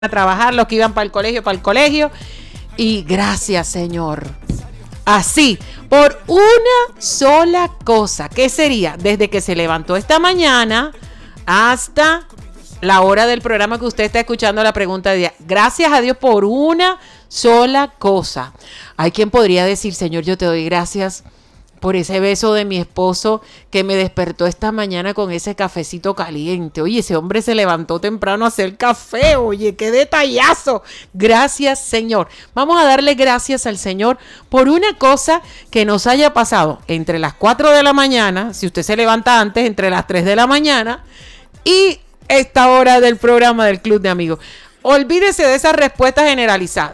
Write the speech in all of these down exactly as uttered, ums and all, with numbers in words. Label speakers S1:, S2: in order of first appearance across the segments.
S1: a trabajar, los que iban para el colegio, para el colegio. Y gracias, Señor. Así, por una sola cosa. ¿Qué sería? Desde que se levantó esta mañana hasta la hora del programa que usted está escuchando la pregunta de día. Gracias a Dios por una sola cosa. Hay quien podría decir, Señor, yo te doy gracias por ese beso de mi esposo que me despertó esta mañana con ese cafecito caliente. Oye, ese hombre se levantó temprano a hacer café. Oye, qué detallazo. Gracias, Señor. Vamos a darle gracias al Señor por una cosa que nos haya pasado entre las cuatro de la mañana, si usted se levanta antes, entre las tres de la mañana y esta hora del programa del Club de Amigos. Olvídese de esas respuestas generalizadas.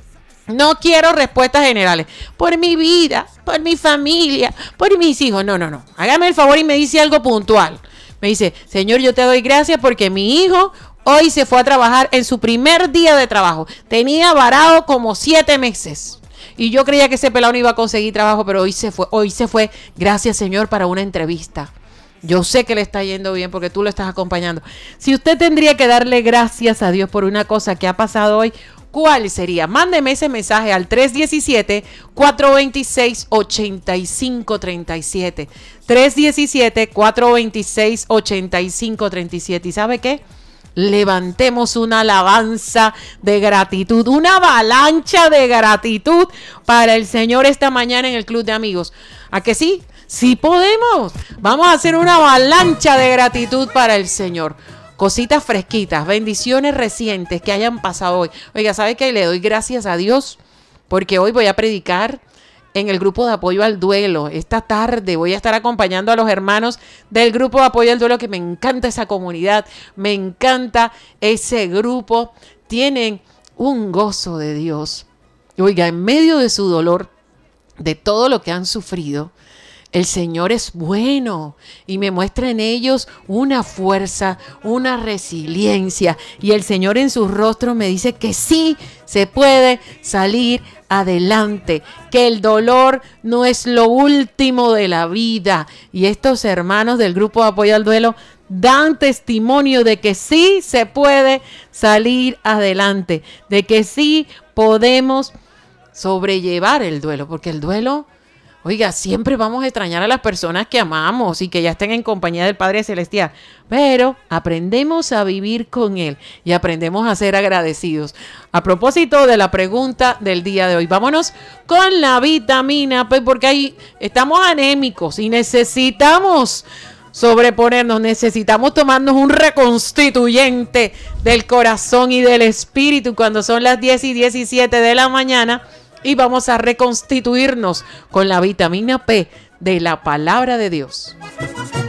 S1: No quiero respuestas generales. Por mi vida, por mi familia, por mis hijos. No, no, no. Hágame el favor y me dice algo puntual. Me dice, Señor, yo te doy gracias porque mi hijo hoy se fue a trabajar en su primer día de trabajo. Tenía varado como siete meses. Y yo creía que ese pelado no iba a conseguir trabajo, pero hoy se fue. Hoy se fue. Gracias, Señor, para una entrevista. Yo sé que le está yendo bien porque tú lo estás acompañando. Si usted tendría que darle gracias a Dios por una cosa que ha pasado hoy, ¿cuál sería? Mándeme ese mensaje al tres uno siete, cuatro dos seis, ocho cinco tres siete. tres uno siete, cuatro dos seis, ocho cinco tres siete. ¿Y sabe qué? Levantemos una alabanza de gratitud, una avalancha de gratitud para el Señor esta mañana en el Club de Amigos. ¿A que sí? Sí podemos. Vamos a hacer una avalancha de gratitud para el Señor. Cositas fresquitas, bendiciones recientes que hayan pasado hoy. Oiga, ¿sabe qué? Le doy gracias a Dios porque hoy voy a predicar en el grupo de apoyo al duelo. Esta tarde voy a estar acompañando a los hermanos del grupo de apoyo al duelo, que me encanta esa comunidad, me encanta ese grupo. Tienen un gozo de Dios. Oiga, en medio de su dolor, de todo lo que han sufrido, el Señor es bueno y me muestra en ellos una fuerza, una resiliencia. Y el Señor en sus rostros me dice que sí se puede salir adelante, que el dolor no es lo último de la vida. Y estos hermanos del grupo de apoyo al duelo dan testimonio de que sí se puede salir adelante, de que sí podemos sobrellevar el duelo, porque el duelo... Oiga, siempre vamos a extrañar a las personas que amamos y que ya estén en compañía del Padre Celestial, pero aprendemos a vivir con Él y aprendemos a ser agradecidos. A propósito de la pregunta del día de hoy, vámonos con la vitamina P, porque ahí estamos anémicos y necesitamos sobreponernos, necesitamos tomarnos un reconstituyente del corazón y del espíritu cuando son las diez y diecisiete de la mañana. Y vamos a reconstituirnos con la vitamina P de la palabra de Dios.